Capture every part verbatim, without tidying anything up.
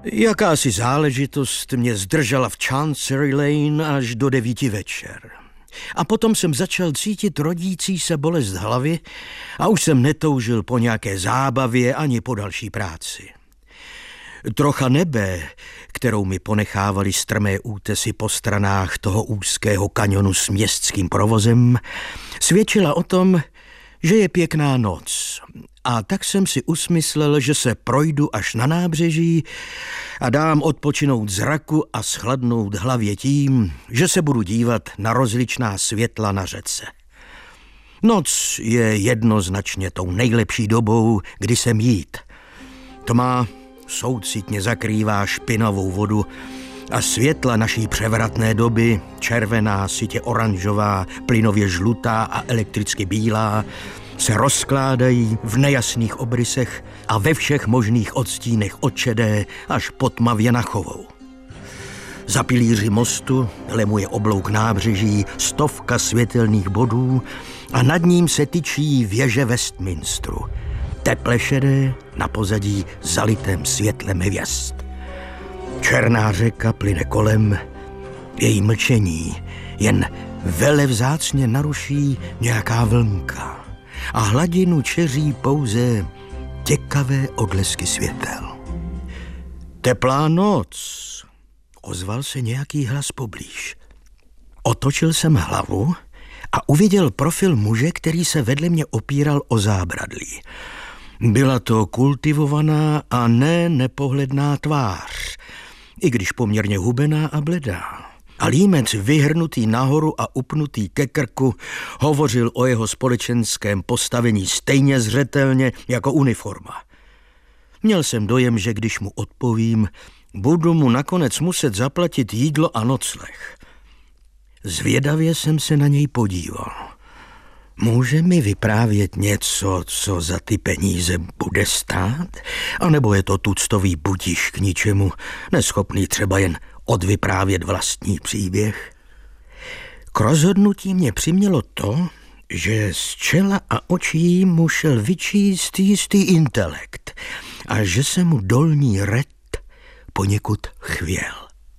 Jakási záležitost mě zdržela v Chancery Lane až do devíti večer. A potom jsem začal cítit rodící se bolest hlavy a už jsem netoužil po nějaké zábavě ani po další práci. Trocha nebe, kterou mi ponechávali strmé útesy po stranách toho úzkého kanionu s městským provozem, svědčila o tom, že je pěkná noc. A tak jsem si usmyslel, že se projdu až na nábřeží a dám odpočinout zraku a schladnout hlavě tím, že se budu dívat na rozličná světla na řece. Noc je jednoznačně tou nejlepší dobou, kdy sem jít. Tma soucitně zakrývá špinavou vodu a světla naší převratné doby, červená, sytě oranžová, plynově žlutá a elektricky bílá, se rozkládají v nejasných obrysech a ve všech možných odstínech od šedé až po tmavě nachovou. Za pilíři mostu lemuje oblouk nábřeží stovka světelných bodů a nad ním se tyčí věže Westminsteru, teple šedé na pozadí zalitém světlem hvězd. Černá řeka plyne kolem, její mlčení jen velevzácně naruší nějaká vlnka a hladinu čeří pouze těkavé odlesky světel. Teplá noc, ozval se nějaký hlas poblíž. Otočil jsem hlavu a uviděl profil muže, který se vedle mě opíral o zábradlí. Byla to kultivovaná a ne nepohledná tvář, i když poměrně hubená a bledá. A límec vyhrnutý nahoru a upnutý ke krku hovořil o jeho společenském postavení stejně zřetelně jako uniforma. Měl jsem dojem, že když mu odpovím, budu mu nakonec muset zaplatit jídlo a nocleh. Zvědavě jsem se na něj podíval. Může mi vyprávět něco, co za ty peníze bude stát? A nebo je to tuctový budiš k ničemu, neschopný třeba jen odvyprávět vlastní příběh? K rozhodnutí mě přimělo to, že z čela a očí mu šel vyčíst jistý intelekt a že se mu dolní ret poněkud chvěl.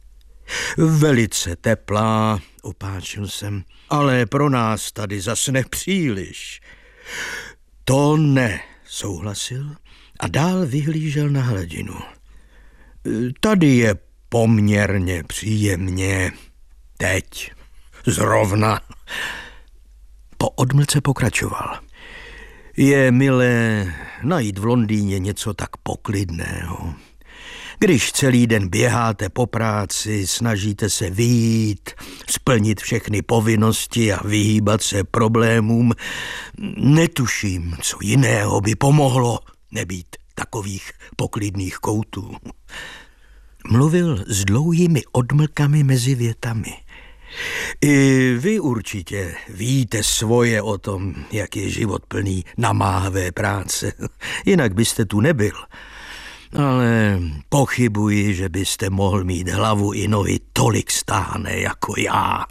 Velice teplá, opáčil jsem, ale pro nás tady zas nepříliš. To ne, souhlasil a dál vyhlížel na hladinu. Tady je poměrně příjemně. Teď. Zrovna. Po odmlce pokračoval. Je milé najít v Londýně něco tak poklidného. Když celý den běháte po práci, snažíte se vyjít, splnit všechny povinnosti a vyhýbat se problémům, netuším, co jiného by pomohlo nebýt takových poklidných koutů. Mluvil s dlouhými odmlkami mezi větami. I vy určitě víte svoje o tom, jak je život plný namáhavé práce. Jinak byste tu nebyl. Ale pochybuji, že byste mohl mít hlavu i nohy tolik stáhné jako já.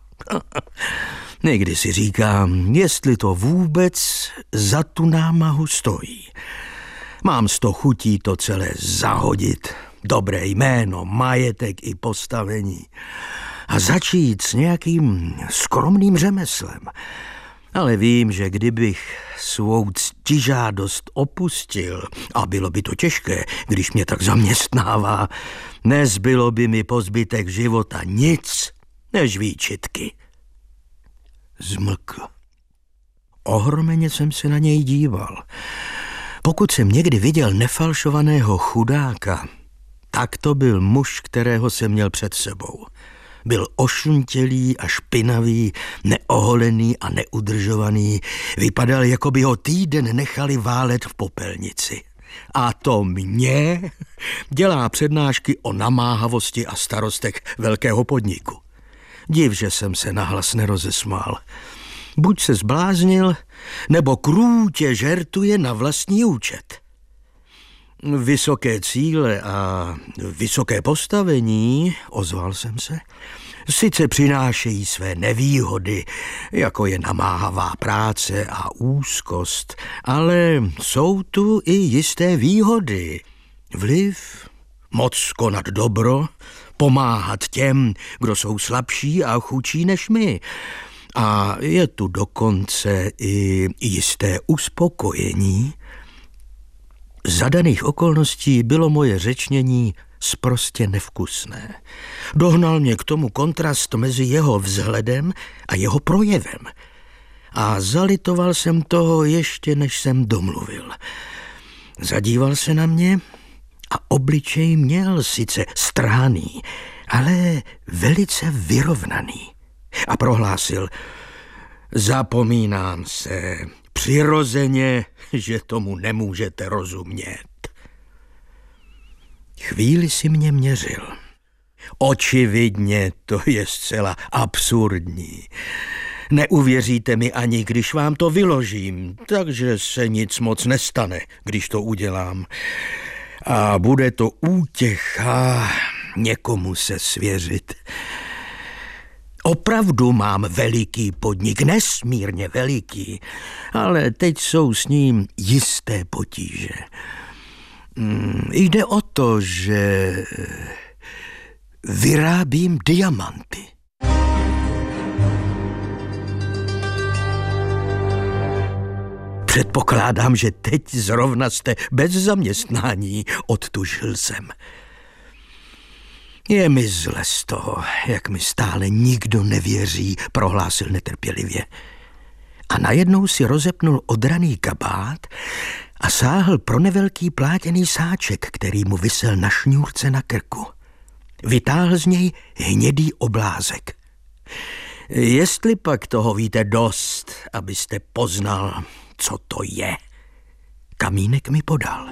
Někdy si říkám, jestli to vůbec za tu námahu stojí. Mám sto chutí to celé zahodit. Dobré jméno, majetek i postavení. A začít s nějakým skromným řemeslem. Ale vím, že kdybych svou ctižádost opustil, a bylo by to těžké, když mě tak zaměstnává, nezbylo by mi po zbytek života nic než výčitky. Zmlkl. Ohromeně jsem se na něj díval. Pokud jsem někdy viděl nefalšovaného chudáka, tak to byl muž, kterého jsem měl před sebou. Byl ošuntělý a špinavý, neoholený a neudržovaný. Vypadal, jako by ho týden nechali válet v popelnici. A to mě dělá přednášky o namáhavosti a starostech velkého podniku. Div, že jsem se nahlas nerozesmál. Buď se zbláznil, nebo krůtě žertuje na vlastní účet. Vysoké cíle a vysoké postavení, ozval jsem se, sice přinášejí své nevýhody, jako je namáhavá práce a úzkost, ale jsou tu i jisté výhody. Vliv, moc konat dobro, pomáhat těm, kdo jsou slabší a chudší než my. A je tu dokonce i jisté uspokojení. Za daných okolností bylo moje řečnění sprostě nevkusné. Dohnal mě k tomu kontrast mezi jeho vzhledem a jeho projevem. A zalitoval jsem toho ještě, než jsem domluvil. Zadíval se na mě a obličej měl sice strhaný, ale velice vyrovnaný. A prohlásil: zapomínám se přirozeně, že tomu nemůžete rozumět. Chvíli si mě měřil. Očividně to je zcela absurdní. Neuvěříte mi ani, když vám to vyložím, takže se nic moc nestane, když to udělám. A bude to útěcha někomu se svěřit. Opravdu mám veliký podnik, nesmírně veliký, ale teď jsou s ním jisté potíže. Hmm, jde o to, že vyrábím diamanty. Předpokládám, že teď zrovna jste bez zaměstnání, odtužil jsem. Je mi zle z toho, jak mi stále nikdo nevěří, prohlásil netrpělivě. A najednou si rozepnul odraný kabát a sáhl pro nevelký plátěný sáček, který mu visel na šňůrce na krku. Vytáhl z něj hnědý oblázek. Jestli pak toho víte dost, abyste poznal, co to je. Kamínek mi podal.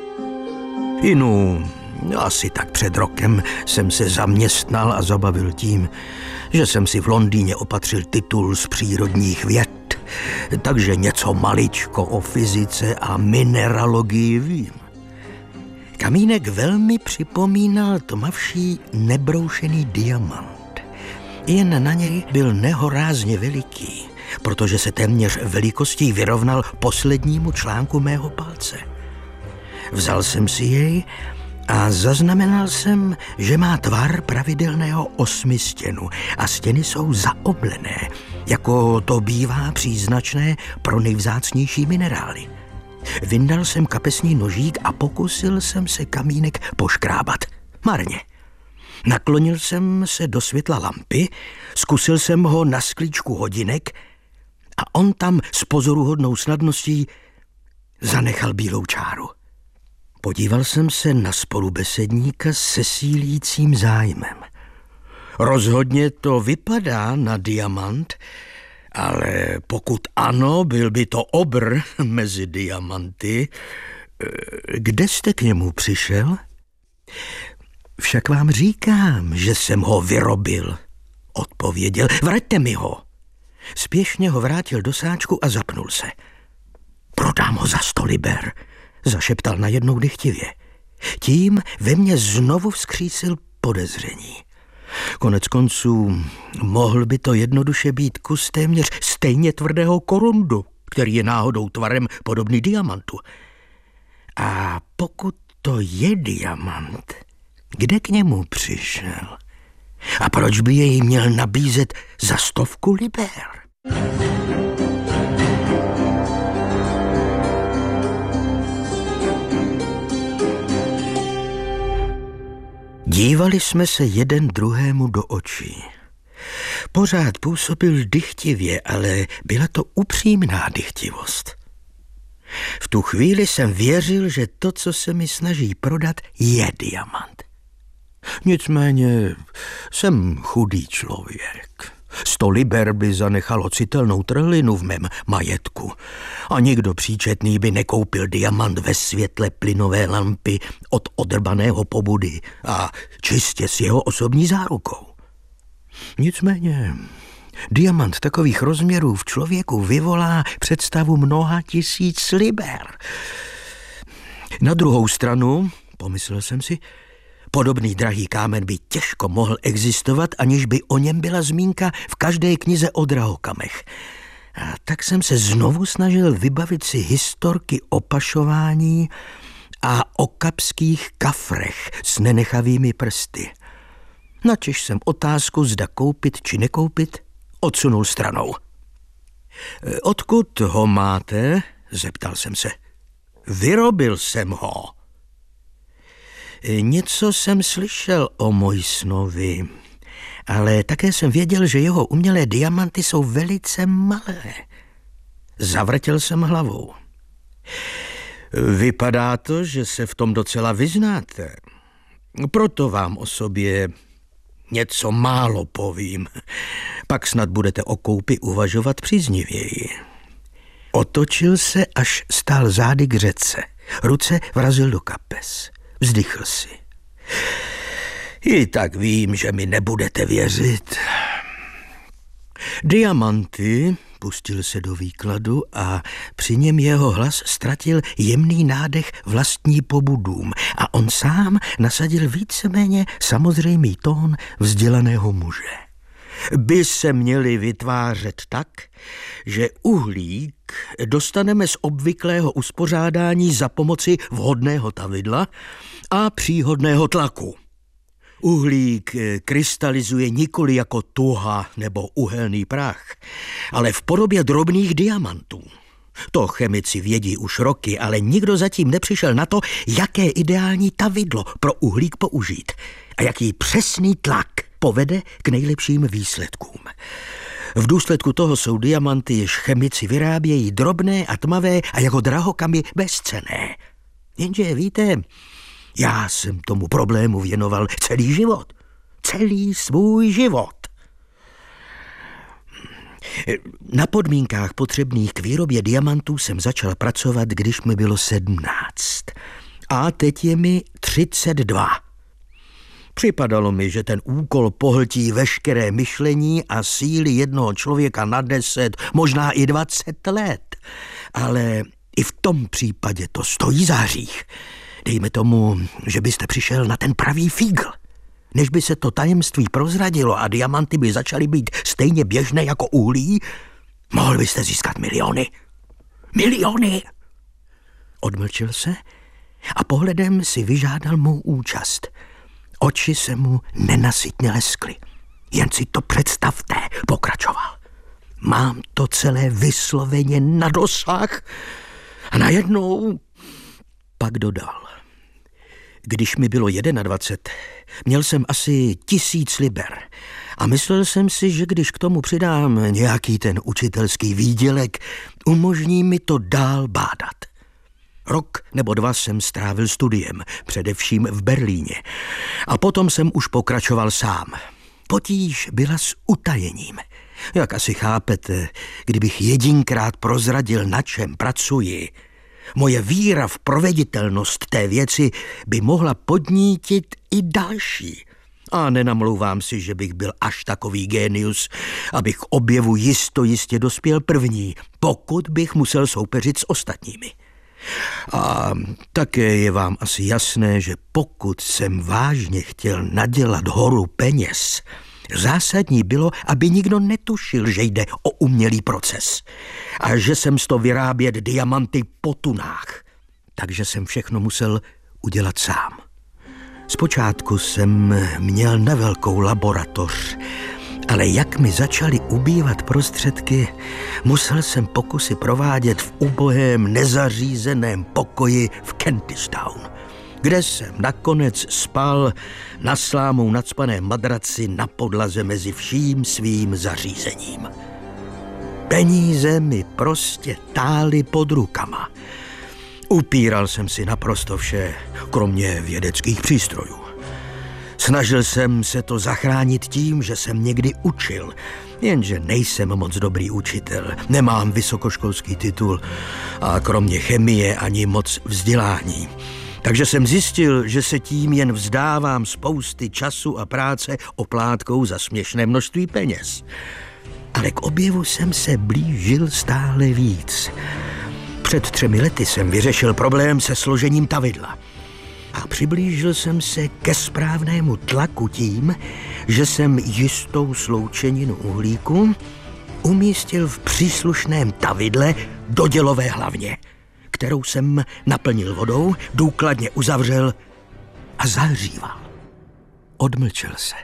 Inu, asi tak před rokem jsem se zaměstnal a zabavil tím, že jsem si v Londýně opatřil titul z přírodních věd, takže něco maličko o fyzice a mineralogii vím. Kamínek velmi připomínal tmavší nebroušený diamant. Jen na něj byl nehorázně veliký, protože se téměř velikostí vyrovnal poslednímu článku mého palce. Vzal jsem si jej a zaznamenal jsem, že má tvar pravidelného osmistěnu a stěny jsou zaoblené, jako to bývá příznačné pro nejvzácnější minerály. Vyndal jsem kapesní nožík a pokusil jsem se kamínek poškrábat. Marně. Naklonil jsem se do světla lampy, zkusil jsem ho na sklíčku hodinek a on tam s pozoruhodnou snadností zanechal bílou čáru. Podíval jsem se na spolubesedníka se sílícím zájmem. Rozhodně to vypadá na diamant, ale pokud ano, byl by to obr mezi diamanty. Kde jste k němu přišel? Však vám říkám, že jsem ho vyrobil, odpověděl. Vraťte mi ho. Spěšně ho vrátil do sáčku a zapnul se. Prodám ho za sto liber, zašeptal najednou dychtivě. Tím ve mně znovu vzkřísil podezření. Konec konců mohl by to jednoduše být kus téměř stejně tvrdého korundu, který je náhodou tvarem podobný diamantu. A pokud to je diamant, kde k němu přišel? A proč by jej měl nabízet za stovku liber? Dívali jsme se jeden druhému do očí. Pořád působil dychtivě, ale byla to upřímná dychtivost. V tu chvíli jsem věřil, že to, co se mi snaží prodat, je diamant. Nicméně jsem chudý člověk. Sto liber by zanechalo citelnou trhlinu v mém majetku a nikdo příčetný by nekoupil diamant ve světle plynové lampy od odrbaného pobudy a čistě s jeho osobní zárukou. Nicméně diamant takových rozměrů v člověku vyvolá představu mnoha tisíc liber. Na druhou stranu, pomyslel jsem si, podobný drahý kámen by těžko mohl existovat, aniž by o něm byla zmínka v každé knize o drahokamech. A tak jsem se znovu snažil vybavit si historky o pašování a okapských kafrech s nenechavými prsty. Načež jsem otázku, zda koupit či nekoupit, odsunul stranou. Odkud ho máte? Zeptal jsem se. Vyrobil jsem ho. Něco jsem slyšel o Mojsnovi, ale také jsem věděl, že jeho umělé diamanty jsou velice malé. Zavrtěl jsem hlavou. Vypadá to, že se v tom docela vyznáte. Proto vám o sobě něco málo povím. Pak snad budete o koupi uvažovat příznivěji. Otočil se, až stál zády k řece. Ruce vrazil do kapes. Vzdychl si. I tak vím, že mi nebudete věřit. Diamanty, pustil se do výkladu a při něm jeho hlas ztratil jemný nádech vlastní pobudům a on sám nasadil víceméně samozřejmý tón vzdělaného muže. By se měli vytvářet tak, že uhlík dostaneme z obvyklého uspořádání za pomoci vhodného tavidla a příhodného tlaku. Uhlík krystalizuje nikoli jako tuha nebo uhelný prach, ale v podobě drobných diamantů. To chemici vědí už roky, ale nikdo zatím nepřišel na to, jaké ideální tavidlo pro uhlík použít a jaký přesný tlak povede k nejlepším výsledkům. V důsledku toho jsou diamanty, jež chemici vyrábějí, drobné a tmavé a jako drahokamy bezcenné. Jenže víte, já jsem tomu problému věnoval celý život. Celý svůj život. Na podmínkách potřebných k výrobě diamantů jsem začal pracovat, když mi bylo sedmnáct. A teď je mi třicet dva. Připadalo mi, že ten úkol pohltí veškeré myšlení a síly jednoho člověka na deset, možná i dvacet let. Ale i v tom případě to stojí za hřích. Dejme tomu, že byste přišel na ten pravý fígl. Než by se to tajemství prozradilo a diamanty by začaly být stejně běžné jako uhlí, mohl byste získat miliony. Miliony! Odmlčil se a pohledem si vyžádal mou účast. Oči se mu nenasytně leskly. Jen si to představte, pokračoval. Mám to celé vysloveně na dosah a najednou pak dodal. Když mi bylo dvacet jedna, měl jsem asi tisíc liber a myslel jsem si, že když k tomu přidám nějaký ten učitelský výdělek, umožní mi to dál bádat. Rok nebo dva jsem strávil studiem, především v Berlíně, a potom jsem už pokračoval sám. Potíž byla s utajením. Jak asi chápete, kdybych jedinkrát prozradil, na čem pracuji, moje víra v proveditelnost té věci by mohla podnítit i další. A nenamlouvám si, že bych byl až takový génius, abych k objevu jisto jistě dospěl první, pokud bych musel soupeřit s ostatními. A také je vám asi jasné, že pokud jsem vážně chtěl nadělat horu peněz, zásadní bylo, aby nikdo netušil, že jde o umělý proces a že jsem z toho vyrábět diamanty po tunách. Takže jsem všechno musel udělat sám. Zpočátku jsem měl nevelkou laboratoř, ale jak mi začaly ubývat prostředky, musel jsem pokusy provádět v ubohém nezařízeném pokoji v Kentish Town, kde jsem nakonec spal na slámou nacpané madraci na podlaze mezi vším svým zařízením. Peníze mi prostě tály pod rukama. Upíral jsem si naprosto vše, kromě vědeckých přístrojů. Snažil jsem se to zachránit tím, že jsem někdy učil, jenže nejsem moc dobrý učitel, nemám vysokoškolský titul a kromě chemie ani moc vzdělání. Takže jsem zjistil, že se tím jen vzdávám spousty času a práce oplátkou za směšné množství peněz. Ale k objevu jsem se blížil stále víc. Před třemi lety jsem vyřešil problém se složením tavidla. A přiblížil jsem se ke správnému tlaku tím, že jsem jistou sloučeninu uhlíku umístil v příslušném tavidle do dělové hlavně, kterou jsem naplnil vodou, důkladně uzavřel a zahříval. Odmlčel se.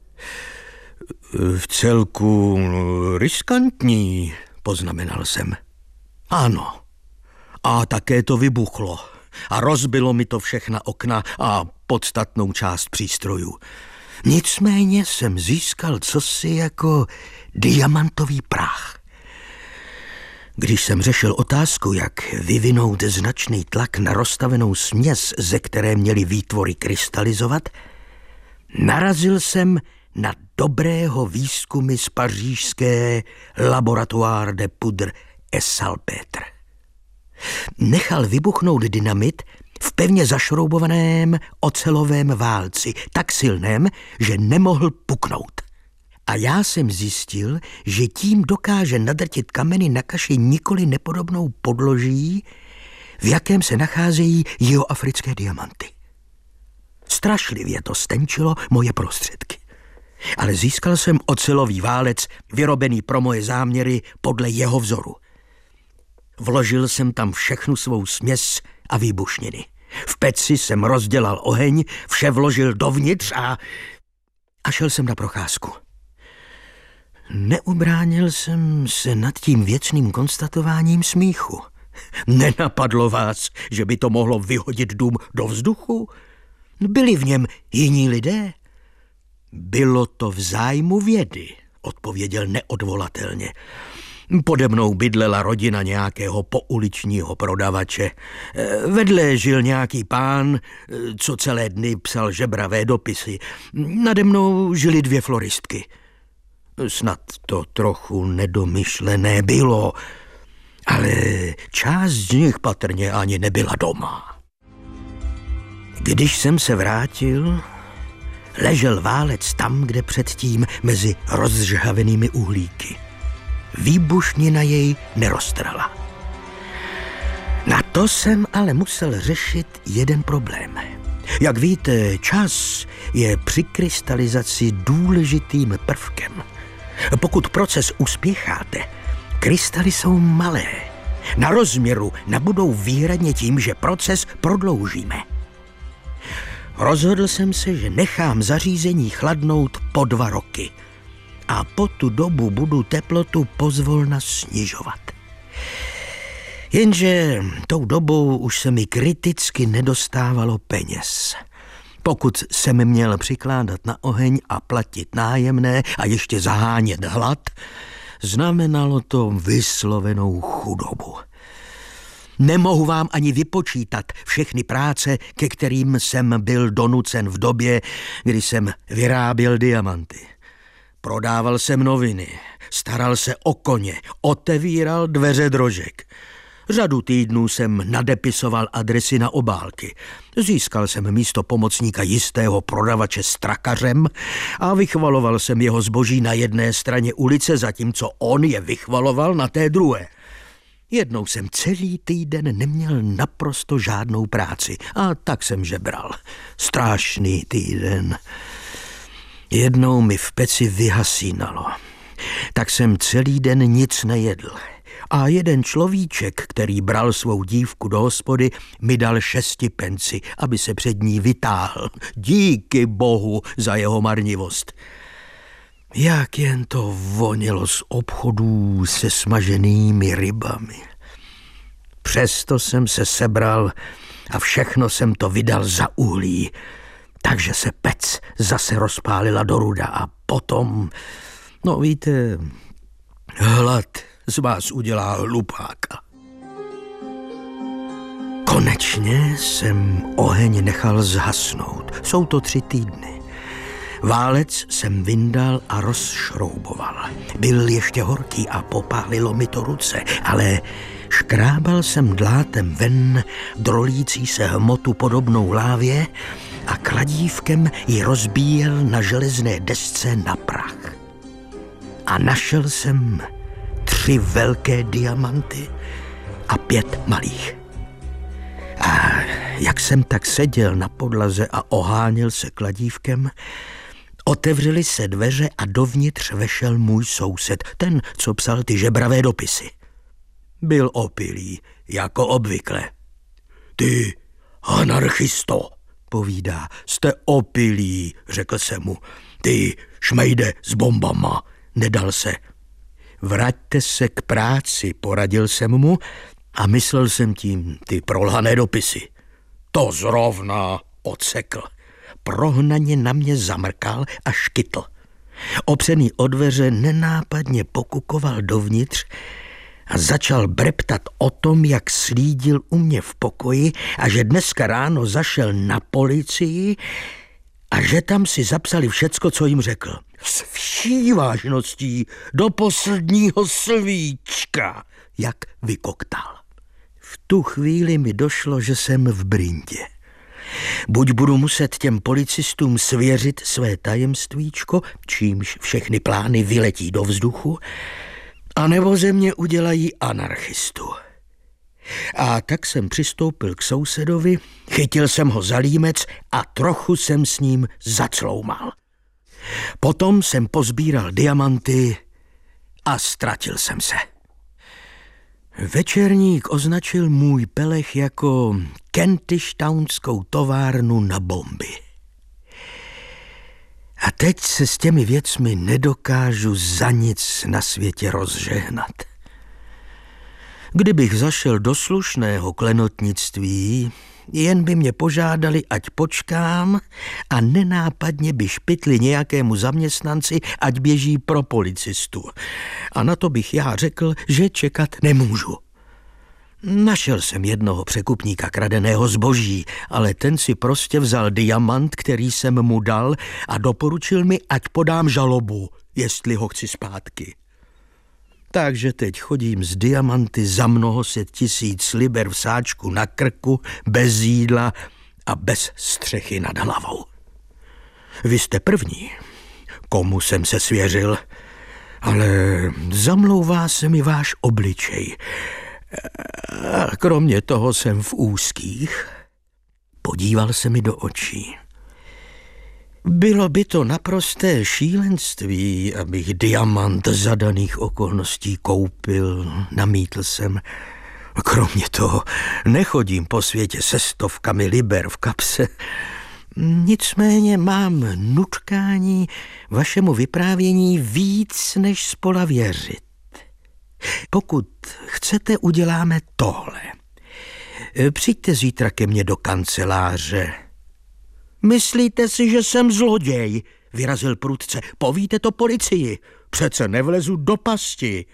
V celku riskantní, poznamenal jsem. Ano. A také to vybuchlo. A rozbilo mi to všechna okna a podstatnou část přístrojů. Nicméně jsem získal cosi jako diamantový prach. Když jsem řešil otázku, jak vyvinout značný tlak na rozstavenou směs, ze které měly výtvory krystalizovat, narazil jsem na dobrého výzkumy z pařížské Laboratoire de Poudre et Salpêtre. Nechal vybuchnout dynamit v pevně zašroubovaném ocelovém válci, tak silném, že nemohl puknout. A já jsem zjistil, že tím dokáže nadrtit kameny na kaši nikoli nepodobnou podloží, v jakém se nacházejí jihoafrické diamanty. Strašlivě to stenčilo moje prostředky. Ale získal jsem ocelový válec, vyrobený pro moje záměry podle jeho vzoru. Vložil jsem tam všechnu svou směs a výbušniny. V peci jsem rozdělal oheň, vše vložil dovnitř a... a šel jsem na procházku. Neubránil jsem se nad tím věcným konstatováním smíchu. Nenapadlo vás, že by to mohlo vyhodit dům do vzduchu? Byli v něm jiní lidé? Bylo to v zájmu vědy, odpověděl neodvolatelně. Pode mnou bydlela rodina nějakého pouličního prodavače. Vedle žil nějaký pán, co celé dny psal žebravé dopisy. Nade mnou žili dvě floristky. Snad to trochu nedomyšlené bylo, ale část z nich patrně ani nebyla doma. Když jsem se vrátil, ležel válec tam, kde předtím mezi rozžhavenými uhlíky. Výbušnina jej neroztrhla. Na to jsem ale musel řešit jeden problém. Jak víte, čas je při krystalizaci důležitým prvkem. Pokud proces uspěcháte, krystaly jsou malé. Na rozměru nabudou výhradně tím, že proces prodloužíme. Rozhodl jsem se, že nechám zařízení chladnout po dva roky a po tu dobu budu teplotu pozvolna snižovat. Jenže tou dobou už se mi kriticky nedostávalo peněz. Pokud jsem měl přikládat na oheň a platit nájemné a ještě zahánět hlad, znamenalo to vyslovenou chudobu. Nemohu vám ani vypočítat všechny práce, ke kterým jsem byl donucen v době, kdy jsem vyráběl diamanty. Prodával jsem noviny, staral se o koně, otevíral dveře drožek. Řadu týdnů jsem nadepisoval adresy na obálky. Získal jsem místo pomocníka jistého prodavače s trakařem a vychvaloval jsem jeho zboží na jedné straně ulice, zatímco on je vychvaloval na té druhé. Jednou jsem celý týden neměl naprosto žádnou práci a tak jsem žebral. Strašný týden. Jednou mi v peci vyhasínalo. Tak jsem celý den nic nejedl. A jeden človíček, který bral svou dívku do hospody, mi dal šesti penci, aby se před ní vytáhl. Díky bohu za jeho marnivost. Jak jen to vonilo z obchodů se smaženými rybami. Přesto jsem se sebral a všechno jsem to vydal za uhlí. Takže se pec zase rozpálila do ruda a potom, no víte, hlad z vás udělá hlupáka. Konečně jsem oheň nechal zhasnout. Jsou to tři týdny. Válec jsem vyndal a rozšrouboval. Byl ještě horký a popálilo mi to ruce, ale škrábal jsem dlátem ven drolící se hmotu podobnou lávě a kladívkem ji rozbíjel na železné desce na prach. A našel jsem tři velké diamanty a pět malých. A jak jsem tak seděl na podlaze a oháněl se kladívkem, otevřely se dveře a dovnitř vešel můj soused, ten, co psal ty žebravé dopisy. Byl opilý, jako obvykle. Ty anarchisto, povídá. Jste opilí, řekl jsem mu. Ty šmejde s bombama, nedal se. Vraťte se k práci, poradil jsem mu a myslel jsem tím ty prolhané dopisy. To zrovna odsekl. Prohnaně na mě zamrkal a škytl. Opřený o dveře nenápadně pokukoval dovnitř a začal breptat o tom, jak slídil u mě v pokoji a že dneska ráno zašel na policii a že tam si zapsali všecko, co jim řekl. S vší vážností do posledního slovíčka, jak vykoktal. V tu chvíli mi došlo, že jsem v brindě. Buď budu muset těm policistům svěřit své tajemstvíčko, čímž všechny plány vyletí do vzduchu, anebo ze mě udělají anarchistu. A tak jsem přistoupil k sousedovi, chytil jsem ho za límec a trochu jsem s ním zacloumal. Potom jsem pozbíral diamanty a ztratil jsem se. Večerník označil můj pelech jako Kentishtownskou továrnu na bomby. A teď se s těmi věcmi nedokážu za nic na světě rozžehnat. Kdybych zašel do slušného klenotnictví, jen by mě požádali, ať počkám a nenápadně by špitli nějakému zaměstnanci, ať běží pro policistu. A na to bych já řekl, že čekat nemůžu. Našel jsem jednoho překupníka kradeného zboží, ale ten si prostě vzal diamant, který jsem mu dal a doporučil mi, ať podám žalobu, jestli ho chci zpátky. Takže teď chodím s diamanty za mnoho set tisíc liber v sáčku na krku, bez jídla a bez střechy nad hlavou. Vy jste první, komu jsem se svěřil, ale zamlouvá se mi váš obličej. A kromě toho jsem v úzkých. Podíval se mi do očí. Bylo by to naprosté šílenství, abych diamant za daných okolností koupil, namítl jsem. Kromě toho nechodím po světě se stovkami liber v kapse. Nicméně mám nutkání vašemu vyprávění víc než spola věřit. Pokud chcete, uděláme tohle. Přijďte zítra ke mně do kanceláře. Myslíte si, že jsem zloděj? Vyrazil prudce. Povíte to policii. Přece nevlezu do pasti.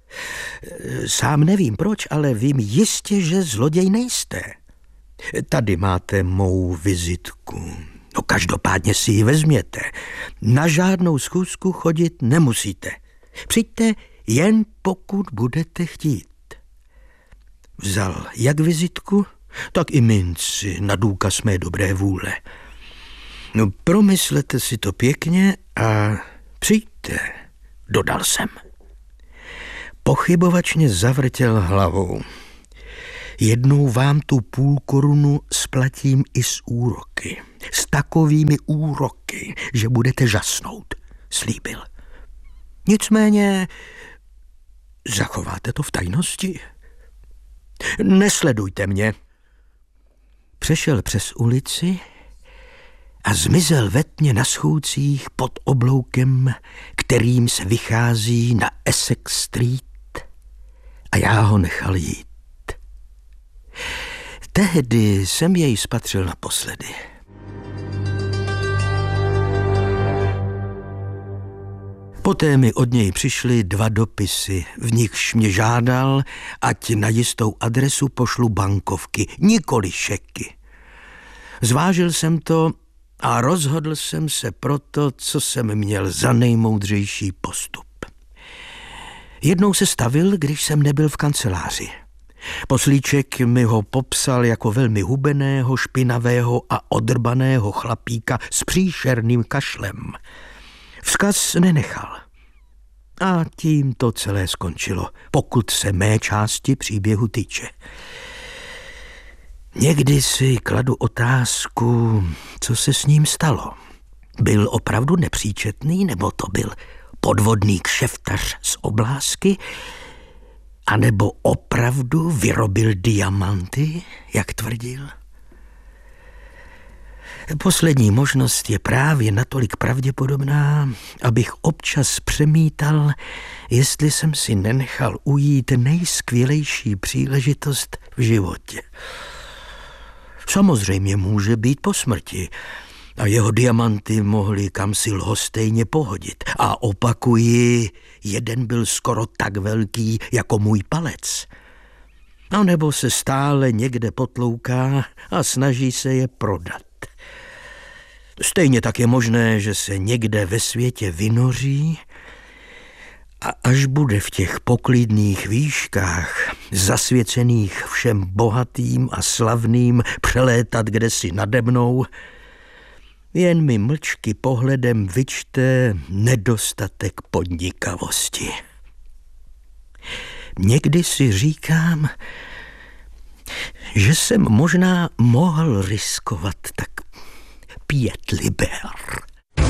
Sám nevím proč, ale vím jistě, že zloděj nejste. Tady máte mou vizitku. No každopádně si ji vezměte. Na žádnou schůzku chodit nemusíte. Přijďte jen pokud budete chtít. Vzal jak vizitku, tak i minci na důkaz mé dobré vůle. No, promyslete si to pěkně a přijďte, dodal jsem. Pochybovačně zavrtěl hlavou. Jednou vám tu půl korunu splatím i s úroky. S takovými úroky, že budete žasnout, slíbil. Nicméně zachováte to v tajnosti. Nesledujte mě. Přešel přes ulici a zmizel ve tmě na schůdcích pod obloukem, kterým se vychází na Essex Street, a já ho nechal jít. Tehdy jsem jej spatřil naposledy. Poté mi od něj přišly dva dopisy, v nichž mě žádal, ať na jistou adresu pošlu bankovky, nikoli šeky. Zvážil jsem to a rozhodl jsem se pro to, co jsem měl za nejmoudřejší postup. Jednou se stavil, když jsem nebyl v kanceláři. Poslíček mi ho popsal jako velmi hubeného, špinavého a odrbaného chlapíka s příšerným kašlem. Vzkaz nenechal. A tím to celé skončilo, pokud se mé části příběhu týče. Někdy si kladu otázku, co se s ním stalo. Byl opravdu nepříčetný, nebo to byl podvodný kšeftař z oblásky? A nebo opravdu vyrobil diamanty, jak tvrdil? Poslední možnost je právě natolik pravděpodobná, abych občas přemítal, jestli jsem si nenechal ujít nejskvělejší příležitost v životě. Samozřejmě může být po smrti a jeho diamanty mohly kamsi lhostejně pohodit. A opakuji, jeden byl skoro tak velký jako můj palec. A nebo se stále někde potlouká a snaží se je prodat. Stejně tak je možné, že se někde ve světě vynoří a až bude v těch poklidných výškách, zasvěcených všem bohatým a slavným, přelétat kdesi nade mnou, jen mi mlčky pohledem vyčte nedostatek podnikavosti. Někdy si říkám, že jsem možná mohl riskovat tak pět liber.